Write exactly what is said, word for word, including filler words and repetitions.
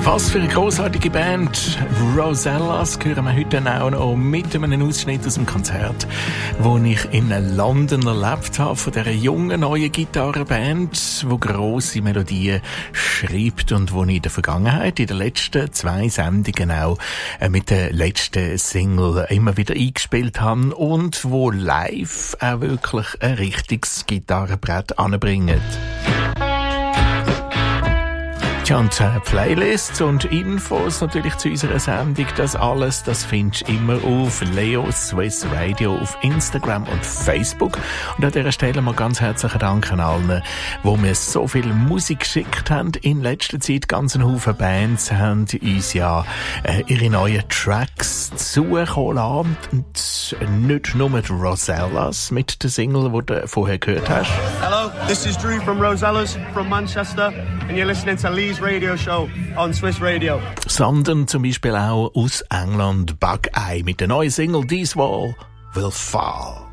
Was für eine grossartige Band. Rosellas hören wir heute auch noch mit einem Ausschnitt aus dem Konzert, das ich in London erlebt habe, von dieser jungen, neuen Gitarrenband, die grosse Melodien schreibt und die ich in der Vergangenheit, in den letzten zwei Sendungen auch mit der letzten Single immer wieder eingespielt habe und wo live auch wirklich ein richtiges Gitarrenbrett anbringt. Ja, und äh, Playlists und Infos natürlich zu unserer Sendung, das alles, das findest du immer auf Leo Swiss Radio auf Instagram und Facebook. Und an dieser Stelle mal ganz herzlichen Dank an allen, die mir so viel Musik geschickt haben. In letzter Zeit ganz ein Haufen Bands haben uns ja äh, ihre neuen Tracks zukommen lassen. Und nicht nur die Rosellas mit der Single, die du vorher gehört hast. Hello, this is Drew from Rosellas from Manchester and you're listening to Lee's Radio Show on Swiss Radio. Sondern zum Beispiel auch aus England Buckeye mit der neuen Single This Wall Will Fall.